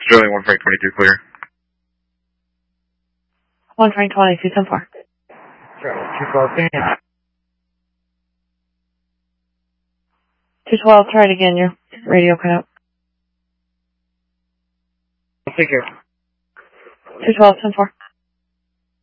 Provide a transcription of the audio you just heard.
Sterling 1 Frank 22 clear. 1 Frank 22, 10-4. Travel 212, 212, try it again, your radio cut out. take care. 212, 10-4.